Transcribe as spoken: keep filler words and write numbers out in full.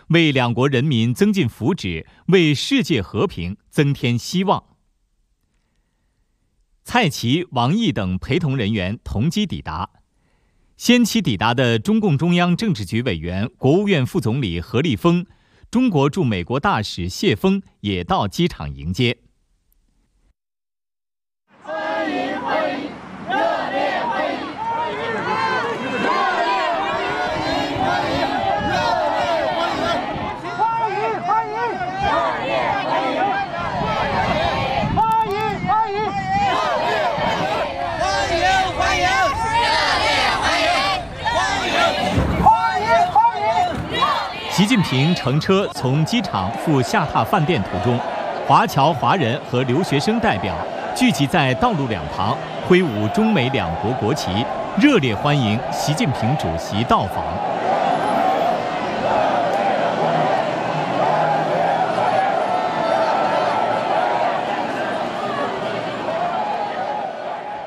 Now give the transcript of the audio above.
为两国人民增进福祉，为世界和平增添希望。蔡奇、王毅等陪同人员同机抵达。先期抵达的中共中央政治局委员、国务院副总理何立峰、中国驻美国大使谢锋也到机场迎接。 欢迎欢迎，热烈欢迎！ 习近平乘车从机场赴下榻饭店途中，华侨华人和留学生代表聚集在道路两旁，挥舞中美两国国旗，热烈欢迎习近平主席到访。